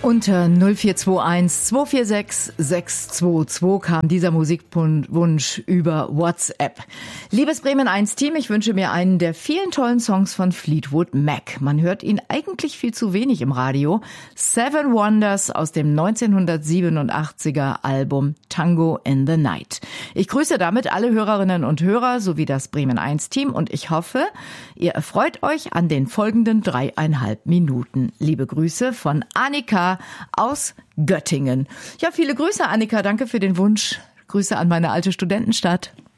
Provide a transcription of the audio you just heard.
Unter 0421 246 622 kam dieser Musikwunsch über WhatsApp. Liebes Bremen 1 Team, ich wünsche mir einen der vielen tollen Songs von Fleetwood Mac. Man hört ihn eigentlich viel zu wenig im Radio. Seven Wonders aus dem 1987er Album Tango in the Night. Ich grüße damit alle Hörerinnen und Hörer sowie das Bremen 1 Team und ich hoffe, ihr erfreut euch an den folgenden 3,5 Minuten. Liebe Grüße von Annika aus Göttingen. Ja, viele Grüße, Annika. Danke für den Wunsch. Grüße an meine alte Studentenstadt.